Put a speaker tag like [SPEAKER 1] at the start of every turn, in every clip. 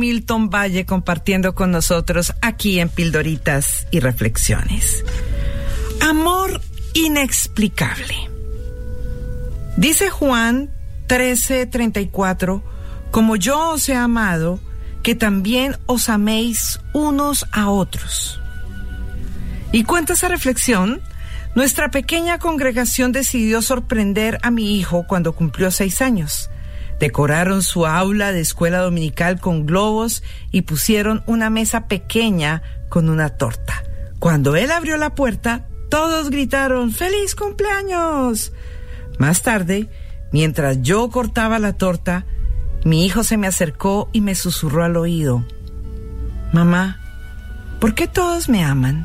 [SPEAKER 1] Milton Valle compartiendo con nosotros aquí en Pildoritas y Reflexiones. Amor inexplicable. Dice Juan 13:34, como yo os he amado, que también os améis unos a otros. Y cuenta esa reflexión, nuestra pequeña congregación decidió sorprender a mi hijo cuando cumplió 6 años. Decoraron su aula de escuela dominical con globos y pusieron una mesa pequeña con una torta. Cuando él abrió la puerta, todos gritaron ¡Feliz cumpleaños! Más tarde, mientras yo cortaba la torta, mi hijo se me acercó y me susurró al oído: Mamá, ¿por qué todos me aman?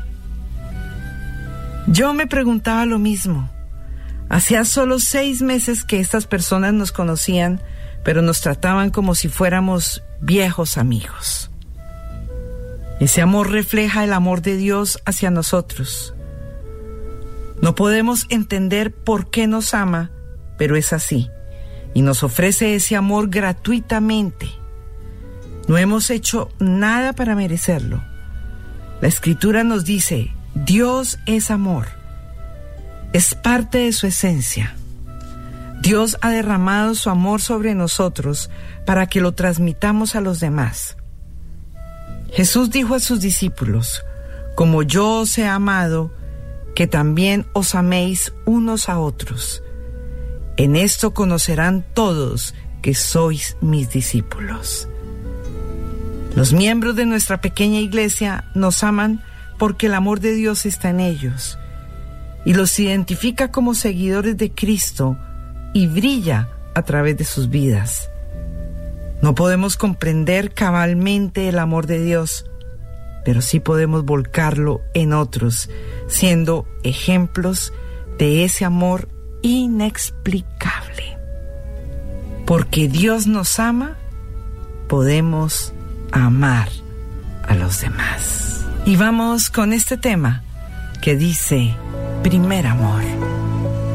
[SPEAKER 1] Yo me preguntaba lo mismo. Hacía solo 6 meses que estas personas nos conocían, pero nos trataban como si fuéramos viejos amigos. Ese amor refleja el amor de Dios hacia nosotros. No podemos entender por qué nos ama, pero es así, y nos ofrece ese amor gratuitamente. No hemos hecho nada para merecerlo. La Escritura nos dice: Dios es amor. Es parte de su esencia. Dios ha derramado su amor sobre nosotros para que lo transmitamos a los demás. Jesús dijo a sus discípulos: como yo os he amado, que también os améis unos a otros. En esto conocerán todos que sois mis discípulos. Los miembros de nuestra pequeña iglesia nos aman porque el amor de Dios está en ellos y los identifica como seguidores de Cristo y brilla a través de sus vidas. No podemos comprender cabalmente el amor de Dios, pero sí podemos volcarlo en otros, siendo ejemplos de ese amor inexplicable. Porque Dios nos ama, podemos amar a los demás. Y vamos con este tema que dice: primer amor.